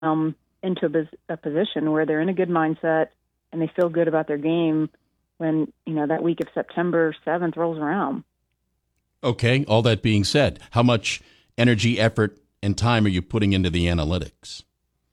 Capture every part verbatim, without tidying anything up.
um, into a, bus- a position where they're in a good mindset and they feel good about their game when, you know, that week of September seventh rolls around. Okay, all that being said, how much energy, effort, and time are you putting into the analytics?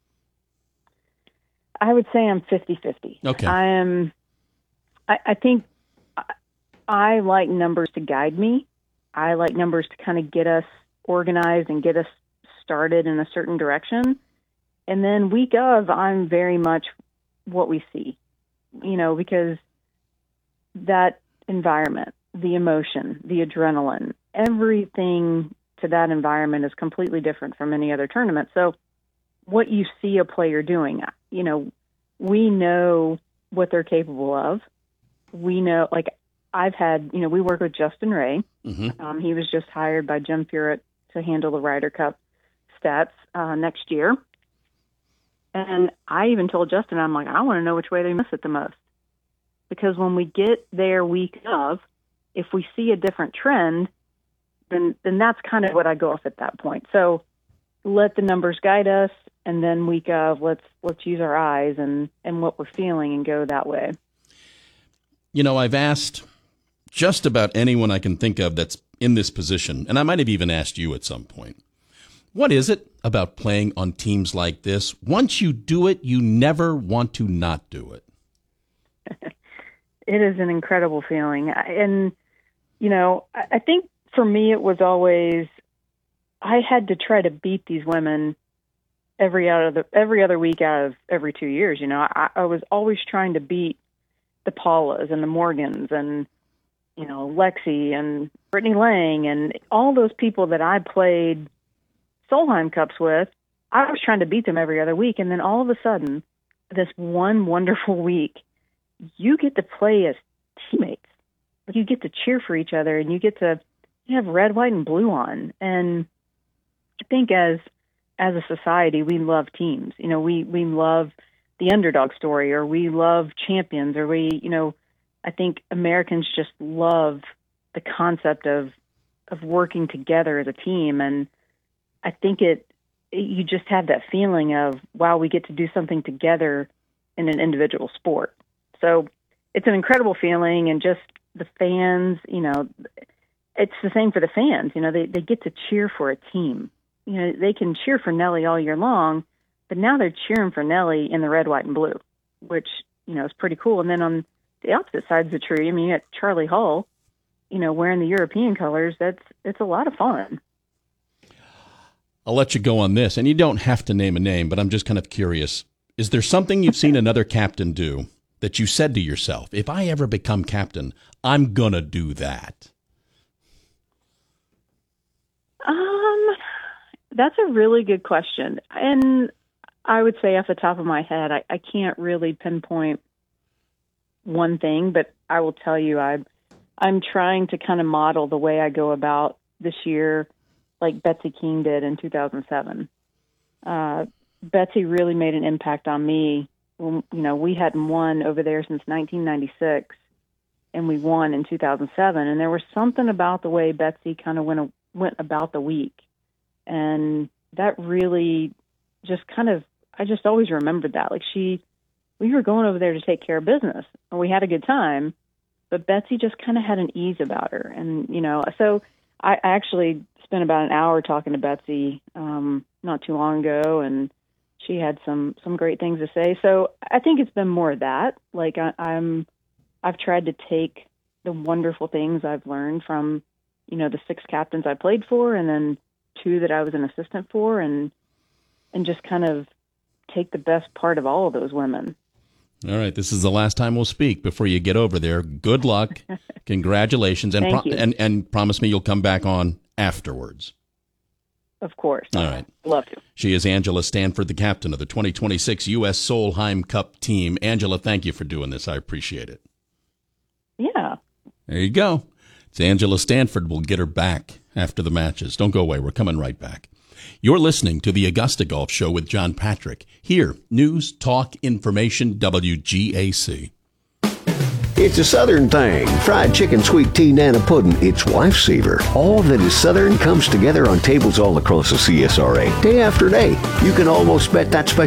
I would say I'm fifty-fifty. Okay. I am, I, I think I, I like numbers to guide me. I like numbers to kind of get us organized and get us started in a certain direction. And then week of, I'm very much what we see, you know, because that environment, the emotion, the adrenaline, everything to that environment is completely different from any other tournament. So what you see a player doing, you know, we know what they're capable of. We know, like, I've had, you know, we work with Justin Ray. Mm-hmm. Um, he was just hired by Jim Furyk to handle the Ryder Cup stats uh, next year. And I even told Justin, I'm like, I want to know which way they miss it the most. Because when we get there week of, if we see a different trend, then then that's kind of what I go off at that point. So let the numbers guide us, and then week of, let's let's use our eyes and, and what we're feeling and go that way. You know, I've asked just about anyone I can think of that's in this position, and I might have even asked you at some point, what is it about playing on teams like this? Once you do it, you never want to not do it. It is an incredible feeling. And, you know, I think for me it was always, I had to try to beat these women every out of the, every other week out of every two years. You know, I, I was always trying to beat the Paulas and the Morgans and, you know, Lexi and Brittany Lang and all those people that I played Solheim Cups with. I was trying to beat them every other week. And then all of a sudden, this one wonderful week, you get to play as teammates. You get to cheer for each other, and you get to you have red, white, and blue on. And I think as as a society, we love teams. You know, we, we love the underdog story, or we love champions, or we, you know, I think Americans just love the concept of of working together as a team. And I think it, it you just have that feeling of, wow, we get to do something together in an individual sport. So it's an incredible feeling, and just the fans, you know, it's the same for the fans. You know, they, they get to cheer for a team. You know, they can cheer for Nelly all year long, but now they're cheering for Nelly in the red, white, and blue, which, you know, is pretty cool. And then on the opposite side of the tree, I mean, you got Charlie Hull, you know, wearing the European colors. That's, it's a lot of fun. I'll let you go on this, and you don't have to name a name, but I'm just kind of curious. Is there something you've seen another captain do that you said to yourself, if I ever become captain, I'm going to do that? Um, that's a really good question. And I would say off the top of my head, I, I can't really pinpoint one thing, but I will tell you, I, I'm trying to kind of model the way I go about this year, like Betsy King did in two thousand seven. Uh, Betsy really made an impact on me. You know, we hadn't won over there since nineteen ninety-six, and we won in two thousand seven. And there was something about the way Betsy kind of went went about the week, and that really just kind of, I just always remembered that. Like she, we were going over there to take care of business, and we had a good time, but Betsy just kind of had an ease about her. And, you know, so I actually spent about an hour talking to Betsy um, not too long ago, and she had some, some great things to say. So I think it's been more of that. Like I, I'm, I've tried to take the wonderful things I've learned from, you know, the six captains I played for, and then two that I was an assistant for, and, and just kind of take the best part of all of those women. All right. This is the last time we'll speak before you get over there. Good luck. Congratulations. And, Thank pro- you. and, and promise me you'll come back on afterwards. Of course. All right. Love to. She is Angela Stanford, the captain of the twenty twenty-six U S Solheim Cup team. Angela, thank you for doing this. I appreciate it. Yeah. There you go. It's Angela Stanford. We'll get her back after the matches. Don't go away. We're coming right back. You're listening to the Augusta Golf Show with John Patrick. Here, news, talk, information, W G A C. It's a Southern thing. Fried chicken, sweet tea, nana pudding. It's Lifesaver. All that is Southern comes together on tables all across the C S R A. Day after day. You can almost bet that special